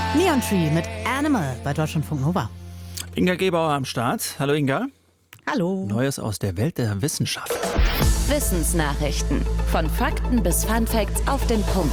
Neon Tree mit Animal bei Deutschlandfunk Nova. Inga Gebauer am Start. Hallo Inga. Hallo. Neues aus der Welt der Wissenschaft. Wissensnachrichten. Von Fakten bis Funfacts auf den Punkt.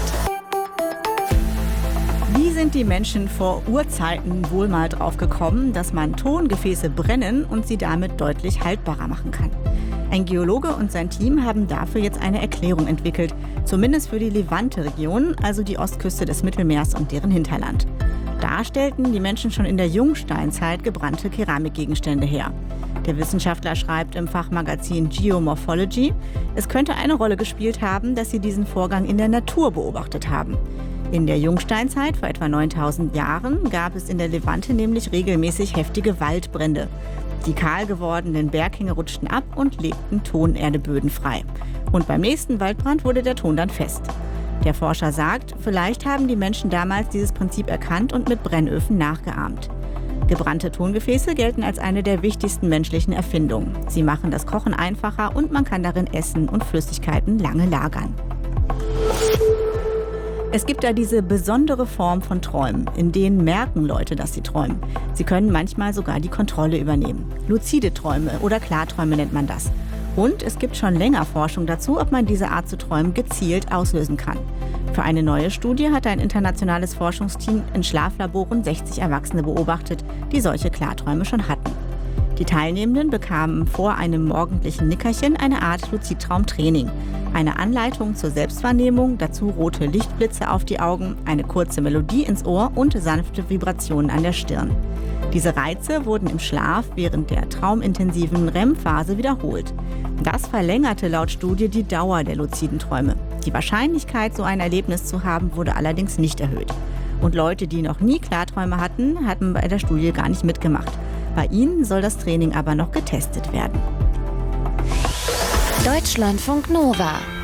Wie sind die Menschen vor Urzeiten wohl mal drauf gekommen, dass man Tongefäße brennen und sie damit deutlich haltbarer machen kann? Ein Geologe und sein Team haben dafür jetzt eine Erklärung entwickelt, zumindest für die Levante-Region, also die Ostküste des Mittelmeers und deren Hinterland. Da stellten die Menschen schon in der Jungsteinzeit gebrannte Keramikgegenstände her. Der Wissenschaftler schreibt im Fachmagazin Geomorphology, es könnte eine Rolle gespielt haben, dass sie diesen Vorgang in der Natur beobachtet haben. In der Jungsteinzeit, vor etwa 9000 Jahren, gab es in der Levante nämlich regelmäßig heftige Waldbrände. Die kahl gewordenen Berghänge rutschten ab und legten Tonerdeböden frei. Und beim nächsten Waldbrand wurde der Ton dann fest. Der Forscher sagt, vielleicht haben die Menschen damals dieses Prinzip erkannt und mit Brennöfen nachgeahmt. Gebrannte Tongefäße gelten als eine der wichtigsten menschlichen Erfindungen. Sie machen das Kochen einfacher und man kann darin Essen und Flüssigkeiten lange lagern. Es gibt da diese besondere Form von Träumen, in denen merken Leute, dass sie träumen. Sie können manchmal sogar die Kontrolle übernehmen. Luzide Träume oder Klarträume nennt man das. Und es gibt schon länger Forschung dazu, ob man diese Art zu träumen gezielt auslösen kann. Für eine neue Studie hat ein internationales Forschungsteam in Schlaflaboren 60 Erwachsene beobachtet, die solche Klarträume schon hatten. Die Teilnehmenden bekamen vor einem morgendlichen Nickerchen eine Art Luzidtraumtraining. Eine Anleitung zur Selbstwahrnehmung, dazu rote Lichtblitze auf die Augen, eine kurze Melodie ins Ohr und sanfte Vibrationen an der Stirn. Diese Reize wurden im Schlaf während der traumintensiven REM-Phase wiederholt. Das verlängerte laut Studie die Dauer der luziden Träume. Die Wahrscheinlichkeit, so ein Erlebnis zu haben, wurde allerdings nicht erhöht. Und Leute, die noch nie Klarträume hatten bei der Studie gar nicht mitgemacht. Bei ihnen soll das Training aber noch getestet werden. Deutschlandfunk Nova.